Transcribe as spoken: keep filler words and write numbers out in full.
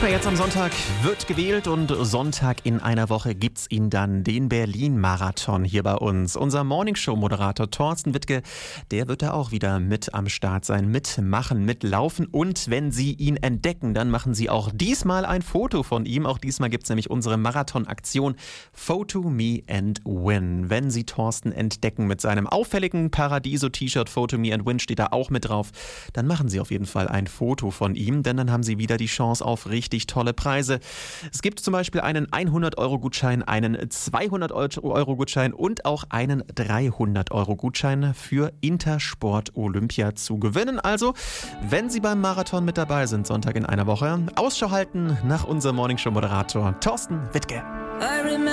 Ja, jetzt am Sonntag wird gewählt und Sonntag in einer Woche gibt's ihn dann, den Berlin-Marathon hier bei uns. Unser Morningshow-Moderator Thorsten Wittke, der wird da auch wieder mit am Start sein, mitmachen, mitlaufen. Und wenn Sie ihn entdecken, dann machen Sie auch diesmal ein Foto von ihm. Auch diesmal gibt's nämlich unsere Marathon-Aktion Photo Me and Win. Wenn Sie Thorsten entdecken mit seinem auffälligen Paradiso-T-Shirt, Photo Me and Win steht da auch mit drauf, dann machen Sie auf jeden Fall ein Foto von ihm, denn dann haben Sie wieder die Chance auf richtig tolle Preise. Es gibt zum Beispiel einen hundert-Euro-Gutschein, einen zweihundert-Euro-Gutschein und auch einen dreihundert-Euro-Gutschein für Intersport Olympia zu gewinnen. Also, wenn Sie beim Marathon mit dabei sind, Sonntag in einer Woche, Ausschau halten nach unserem Morningshow-Moderator Thorsten Wittke.